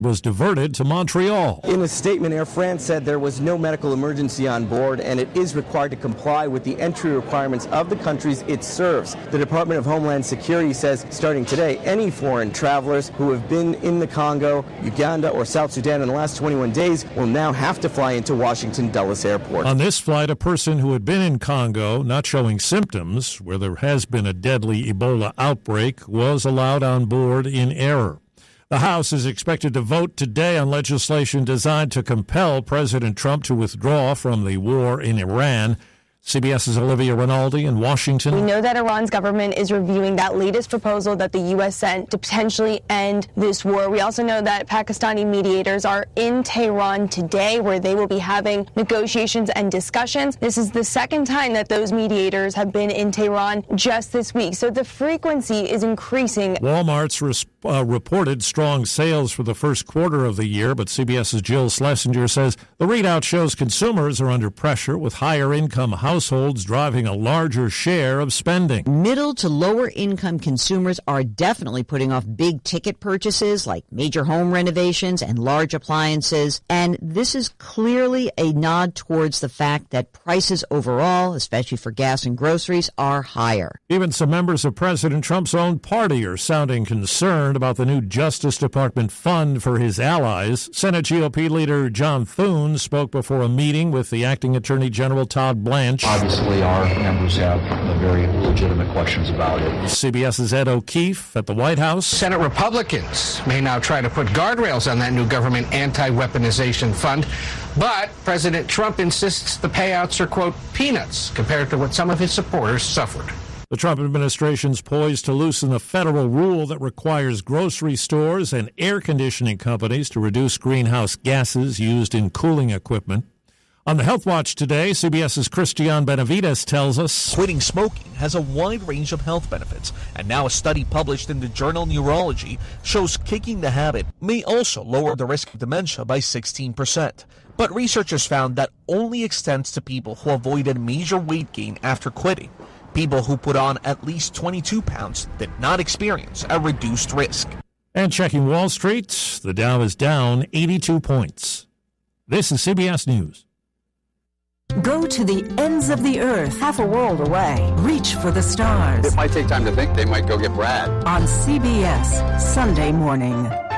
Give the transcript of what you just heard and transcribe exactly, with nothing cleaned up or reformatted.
was diverted to Montreal. In a statement, Air France said there was no medical emergency on board and it is required to comply with the entry requirements of the countries it serves. The Department of Homeland Security says starting today, any foreign travelers who have been in the Congo, Uganda, or South Sudan in the last twenty-one days will now have to fly into Washington Dulles Airport. On this flight, a person who had been in Congo, not showing symptoms, where there has been a deadly Ebola outbreak, was allowed on board in error. The House is expected to vote today on legislation designed to compel President Trump to withdraw from the war in Iran. CBS's Olivia Rinaldi in Washington. We know that Iran's government is reviewing that latest proposal that the U S sent to potentially end this war. We also know that Pakistani mediators are in Tehran today, where they will be having negotiations and discussions. This is the second time that those mediators have been in Tehran just this week. So the frequency is increasing. Walmart's res- uh, reported strong sales for the first quarter of the year, but CBS's Jill Schlesinger says the readout shows consumers are under pressure with higher income households. Households driving a larger share of spending. Middle to lower income consumers are definitely putting off big ticket purchases like major home renovations and large appliances. And this is clearly a nod towards the fact that prices overall, especially for gas and groceries, are higher. Even some members of President Trump's own party are sounding concerned about the new Justice Department fund for his allies. Senate G O P leader John Thune spoke before a meeting with the acting Attorney General Todd Blanche. Obviously, our members have very legitimate questions about it. CBS's Ed O'Keefe at the White House. Senate Republicans may now try to put guardrails on that new government anti-weaponization fund, but President Trump insists the payouts are, quote, peanuts compared to what some of his supporters suffered. The Trump administration's poised to loosen a federal rule that requires grocery stores and air conditioning companies to reduce greenhouse gases used in cooling equipment. On the Health Watch today, CBS's Christian Benavides tells us quitting smoking has a wide range of health benefits, and now a study published in the journal Neurology shows kicking the habit may also lower the risk of dementia by sixteen percent. But researchers found that only extends to people who avoided major weight gain after quitting. People who put on at least twenty-two pounds did not experience a reduced risk. And checking Wall Street, the Dow is down eighty-two points. This is C B S News. Go to the ends of the earth, half a world away. Reach for the stars. It might take time to think. They might go get Brad. On C B S Sunday Morning.